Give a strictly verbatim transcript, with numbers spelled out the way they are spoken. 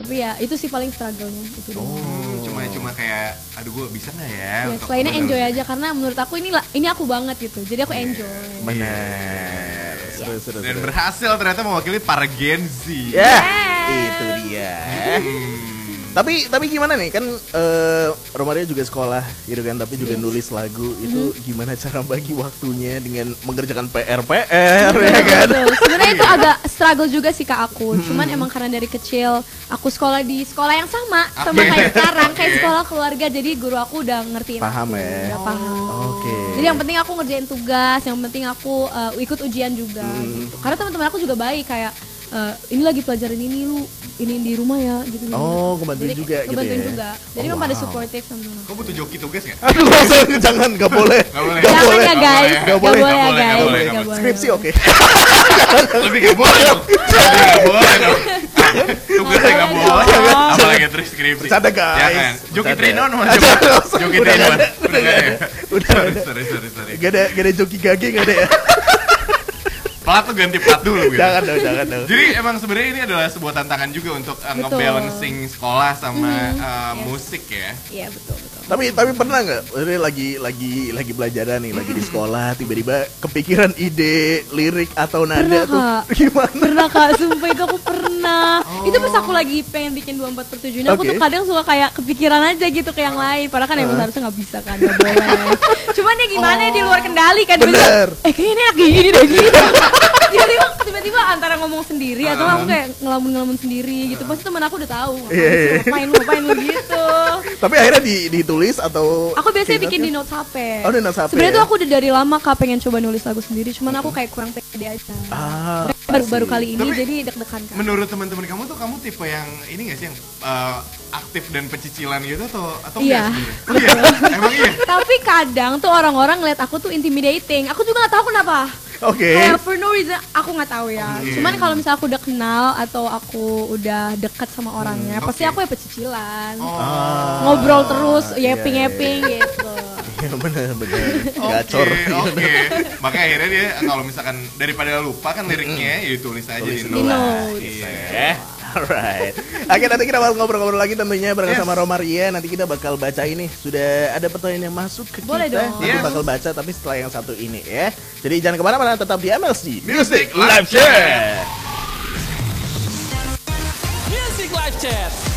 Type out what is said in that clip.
Tapi ya itu sih paling struggle-nya itu. Oh, cuma cuma kayak aduh gue bisa nggak ya? Ya, selainnya enjoy aja karena menurut aku ini ini aku banget gitu. Jadi aku enjoy. Benar. Seru, seru, Dan seru. berhasil ternyata mewakili para Gen Z. Ya, Yes. itu dia. Hmm. Tapi tapi gimana nih kan uh, Romaria juga sekolah gitu kan, tapi juga Yes. nulis lagu itu gimana cara bagi waktunya dengan mengerjakan P R P R ya kan? Betul. Sebenarnya itu agak struggle juga sih kak aku. Cuman emang karena dari kecil aku sekolah di sekolah yang sama sama Oke. kayak sekarang kayak Oke. sekolah keluarga. Jadi guru aku udah ngertiin Paham aku, ya? udah paham. Oke. Jadi yang penting aku ngerjain tugas, yang penting aku uh, ikut ujian juga gitu. Karena teman-teman aku juga baik kayak uh, ini lagi pelajaran ini lu ini di rumah ya gitu. Oh, ngebantuin Jadi, juga gitu ngebantuin ya? juga. Jadi Oh, memang pada wow. supportive sama aku. Kau butuh joki tugas nggak? Aduh, jangan, nggak boleh. Nggak boleh. Nggak Jangan boleh. ya guys, Nggak nggak boleh. boleh ya Nggak boleh, guys. nggak boleh, Nggak nggak boleh. Skripsi oke. Lebih nggak boleh dong. Lebih nggak boleh dong. Tugasnya nggak Nggak boleh. boleh dong. Apalagi terus skripsi. Bercanda, guys. Jangan. Joki Bercanda. Trinon mana Aduh, coba? udah, Joki udah Trinon. nggak ada. Udah nggak ada. Udah Sorry, nggak ada. sorry, sorry, sorry. Gak ada, gak ada joki gage gak ada ya? Plat tuh ganti plat dulu gitu. Jangan dong, jangan dong. Jadi emang sebenarnya ini adalah sebuah tantangan juga untuk uh, Betul. ngebalancing sekolah sama uh, Yes. musik ya. Iya betul betul. Tapi tapi pernah nggak? Ini lagi lagi lagi belajar nih, lagi di sekolah, tiba-tiba kepikiran ide lirik atau nada Pernah, tuh Kak. gimana? Pernah kak, sumpah itu aku pernah. Itu pas aku lagi pengen bikin dua puluh empat per tujuh ini, aku Oke. tuh kadang suka kayak kepikiran aja gitu ke yang lain. Padahal kan emang harusnya gak bisa kan, gak boleh. Cuman ya gimana ya di luar kendali kan. Bener. Tiba-tiba, Eh kayaknya ini enak gini deh gitu. Tiba-tiba, tiba-tiba antara ngomong sendiri atau aku kayak ngelamun-ngelamun sendiri gitu. Pasti temen aku udah tahu. Ngapain Iya, sih, iya. ngapain lu, ngapain lu gitu. Tapi akhirnya di, ditulis atau Aku biasanya kayak bikin di gitu? notes H P. Oh, di notes H P Sebenarnya ya? tuh aku udah dari lama kak pengen coba nulis lagu sendiri. Cuman aku kayak kurang pede aja. Ah, Baru-baru pasti. kali ini Tapi- jadi deg-degan kan. Menurut teman-teman kamu tuh kamu tipe yang ini nggak sih yang uh, aktif dan pecicilan gitu atau atau Iya. enggak sebenarnya? Oh, iya. Emang iya. Tapi kadang tuh orang-orang ngeliat aku tuh intimidating. Aku juga nggak tahu kenapa. Oke. Kayak for no reason aku nggak tau ya. Oke. Cuman kalau misalnya aku udah kenal atau aku udah dekat sama orangnya, Hmm, pasti oke. aku ya pecicilan. Oh. Ah, Ngobrol terus, iya, yapping-yapping gitu. Iya bener bener. Oke, Gacor. oke. Makanya akhirnya dia kalau misalkan daripada lupa kan liriknya, ya tulis aja Tulis di dulu notes. lah. Iya. Alright. Oke, nanti kita bakal ngobrol-ngobrol lagi tentunya bareng Yes. sama Romaria. Nanti kita bakal baca ini. Sudah ada pertanyaan yang masuk ke Boleh kita. dong. Nanti Yes. bakal baca tapi setelah yang satu ini ya. Jadi jangan kemana-mana, tetap di M L C Music Live Live Chat. Music Live Chat.